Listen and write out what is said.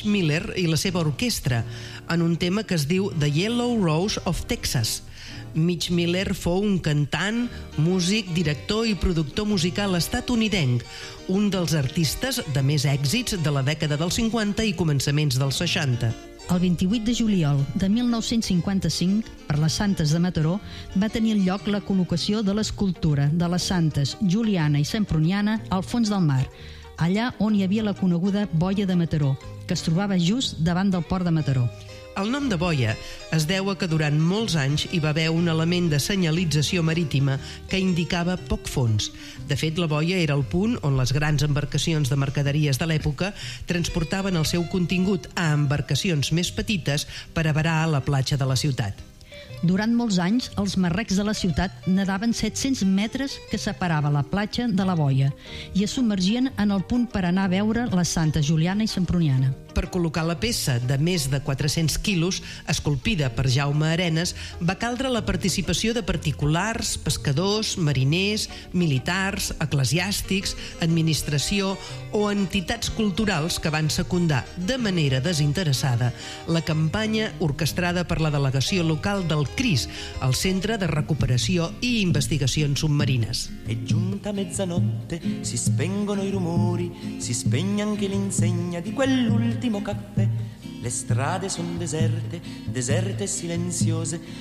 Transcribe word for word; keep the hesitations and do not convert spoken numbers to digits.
Mitch Miller i la seva orquestra en un tema que es diu The Yellow Rose of Texas. Mitch Miller fou un cantant, músic, director i productor musical estatunidenc, un dels artistes de més èxits de la dècada dels cinquanta i començaments dels seixanta. El vint-i-vuit de juliol de mil nou-cents cinquanta-cinc, per les Santes de Mataró, va tenir lloc la col·locació de l'escultura de les santes Juliana i Semproniana al fons del mar, allà on hi havia la coneguda boia de Mataró, que es trobava just davant del port de Mataró. El nom de boia es deu a que durant molts anys hi va haver un element de senyalització marítima que indicava poc fons. De fet, la boia era el punt on les grans embarcacions de mercaderies de l'època transportaven el seu contingut a embarcacions més petites per a varar a la platja de la ciutat. Durant molts anys, els marrecs de la ciutat nadaven set-cents metres que separava la platja de la boia i es submergien en el punt per anar a veure les santes Juliana i Semproniana. Per col·locar la peça de més de quatre-cents quilos, esculpida per Jaume Arenas, va caldre la participació de particulars, pescadors, mariners, militars, eclesiàstics, administració o entitats culturals que van secundar de manera desinteressada la campanya orquestrada per la delegació local del C R I S, el Centre de Recuperació i Investigacions Submarines. È giunta mezzanotte, si spengono i rumori, si spegne anche l'insegna di quell'ultimo caffè. Le strade son deserte, deserte e silenziose,